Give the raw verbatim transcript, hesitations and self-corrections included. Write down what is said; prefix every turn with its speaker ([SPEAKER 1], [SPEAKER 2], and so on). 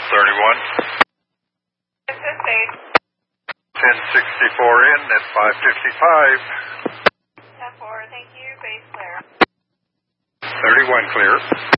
[SPEAKER 1] thirty-one.
[SPEAKER 2] This is base.
[SPEAKER 1] ten sixty-four in at five fifty-five.
[SPEAKER 2] ten four, thank you. Base clear.
[SPEAKER 1] thirty-one clear.